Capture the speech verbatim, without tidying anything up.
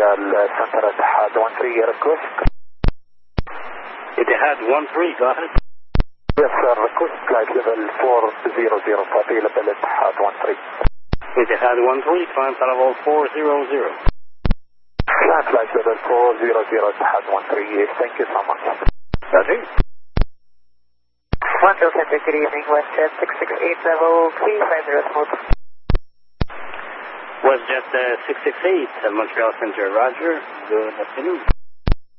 Montreal Center Etihad one three request. Etihad one three, go ahead. Yes sir, request flight level four zero zero, available Etihad one three. Etihad one three, climb to level four zero zero. Climb flight level four zero zero, Etihad one three, yes, thank you so much. Roger. Montreal Center, good evening, WestJet six six eight, level three five zero smooth. WestJet uh, six six eight, uh, Montreal Center, roger. Good afternoon.